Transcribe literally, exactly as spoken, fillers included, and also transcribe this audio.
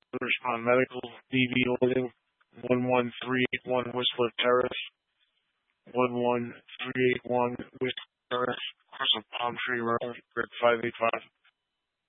Respond Medical, D V Lighting, one one three eight one Whistler Terrace, one one three eight one Whistler Terrace, Crystal Palm Tree Road, grid five eight five.